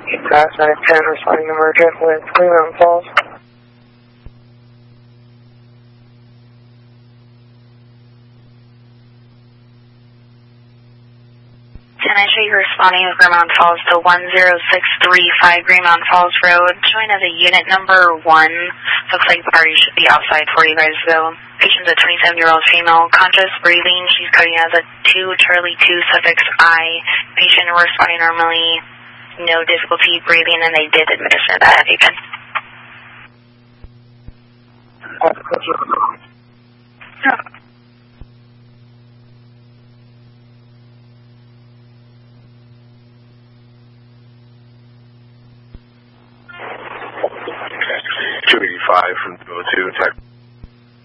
910 responding emergent with Green Mountain Falls. 10-8, you're responding with Green Mountain Falls to 10635 Green Mountain Falls Road. Showing as a unit number 1. Looks like the party should be outside for you guys though. Patient's a 27-year-old female, conscious, breathing. She's coding as a 2 Charlie 2 suffix I. Patient responding normally, no difficulty breathing, and they did administer that EpiPen. From 202,